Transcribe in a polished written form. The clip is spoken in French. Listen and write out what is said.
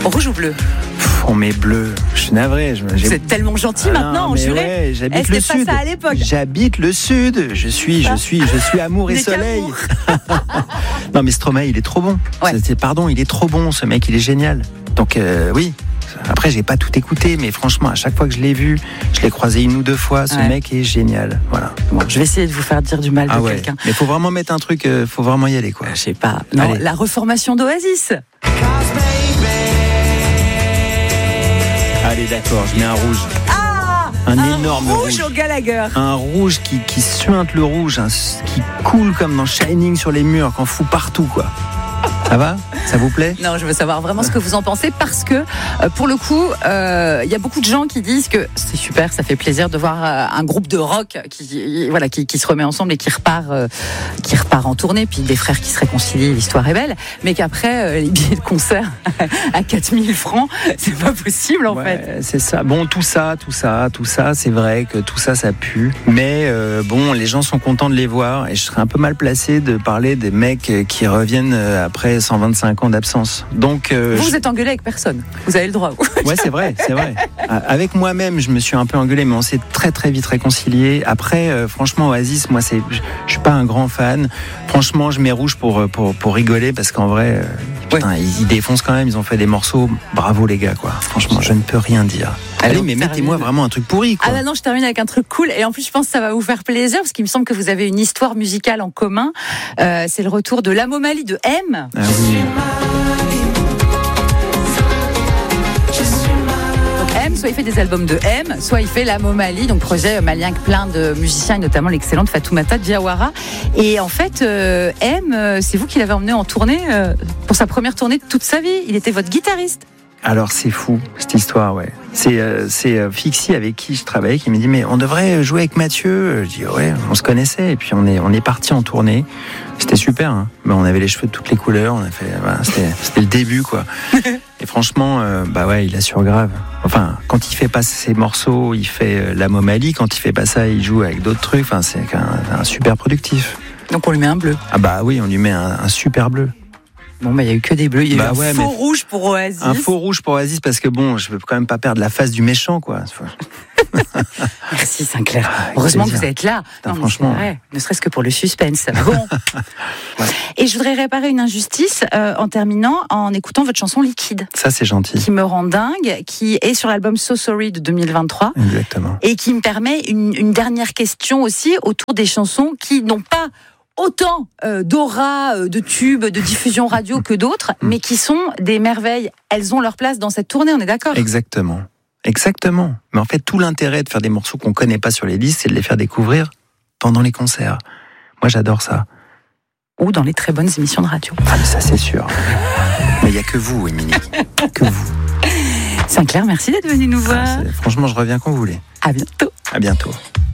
Rouge ou bleu? On met bleu. Je suis navré. Vous êtes tellement gentil maintenant, on jurait. Ouais, j'habite le sud. Pas ça à l'époque. J'habite le sud. Je suis amour et soleil. Non, mais Stromae, il est trop bon. Ouais. Pardon, il est trop bon, ce mec, il est génial. Donc oui. Après, j'ai pas tout écouté, mais franchement, à chaque fois que je l'ai vu, je l'ai croisé 1 ou 2 fois. Ce mec est génial. Voilà. Bon, je vais essayer de vous faire dire du mal de quelqu'un. Mais faut vraiment mettre un truc, faut vraiment y aller, quoi. Je sais pas. Non, la reformation d'Oasis. Allez, d'accord, je mets un rouge. Un énorme rouge au Gallagher. Un rouge qui suinte le rouge, qui coule comme dans Shining sur les murs, qu'en fout partout, quoi. Ça va ? Ça vous plaît ? Non, je veux savoir vraiment ce que vous en pensez parce que, pour le coup, il y a beaucoup de gens qui disent que c'est super, ça fait plaisir de voir un groupe de rock qui se remet ensemble et qui repart en tournée, puis des frères qui se réconcilient, l'histoire est belle, mais qu'après, les billets de concert à 4000 francs, c'est pas possible en fait. C'est ça. Bon, tout ça, c'est vrai que tout ça pue, mais bon, les gens sont contents de les voir et je serais un peu mal placé de parler des mecs qui reviennent après 125 ans d'absence. Donc, vous êtes engueulé avec personne. Vous avez le droit. Ouais, c'est vrai. Avec moi-même, je me suis un peu engueulé, mais on s'est très très vite réconcilié. Après, franchement, Oasis, moi, je suis pas un grand fan. Franchement, je mets rouge pour rigoler parce qu'en vrai, putain, ils défoncent quand même. Ils ont fait des morceaux. Bravo les gars, quoi. Franchement, je ne peux rien dire. Allez, mais mettez-moi vraiment un truc pourri, quoi. Ah bah non, je termine avec un truc cool. Et en plus, je pense que ça va vous faire plaisir parce qu'il me semble que vous avez une histoire musicale en commun. C'est le retour de l'Amomalie de M. Ah oui. M, soit il fait des albums de M, soit il fait l'Amomalie, donc projet malien avec plein de musiciens, et notamment l'excellente Fatoumata Diawara. Et en fait, M, c'est vous qui l'avez emmené en tournée pour sa première tournée de toute sa vie. Il était votre guitariste. Alors c'est fou cette histoire, ouais. C'est Fixie avec qui je travaillais qui m'a dit mais on devrait jouer avec Mathieu. Je dis ouais, on se connaissait et puis on est parti en tournée. C'était super, hein. Ben, on avait les cheveux de toutes les couleurs, on a fait c'était le début quoi. Et franchement il assure grave. Enfin, quand il fait pas ses morceaux, il fait l'Amomalie, quand il fait pas ça, il joue avec d'autres trucs. Enfin, c'est un super productif. Donc on lui met un bleu. Ah bah oui, on lui met un super bleu. Bon, il y a eu que des bleus. Il y a eu un faux rouge pour Oasis. Un faux rouge pour Oasis parce que bon, je veux quand même pas perdre la face du méchant, quoi. Merci Sinclair. Heureusement que vous êtes là. Non, franchement, vrai, ne serait-ce que pour le suspense. Bon. Et je voudrais réparer une injustice en terminant en écoutant votre chanson Liquide. Ça, c'est gentil. Qui me rend dingue, qui est sur l'album So Sorry de 2023. Exactement. Et qui me permet une dernière question aussi autour des chansons qui n'ont pas autant d'aura, de tubes, de diffusion radio que d'autres, mais qui sont des merveilles. Elles ont leur place dans cette tournée, on est d'accord ? Exactement. Mais en fait, tout l'intérêt de faire des morceaux qu'on connaît pas sur les listes, c'est de les faire découvrir pendant les concerts. Moi, j'adore ça. Ou dans les très bonnes émissions de radio. Ah, mais ça, c'est sûr. Mais il n'y a que vous, Émilie. Que vous. Sinclair, merci d'être venu nous voir. Franchement, je reviens quand vous voulez. À bientôt. À bientôt.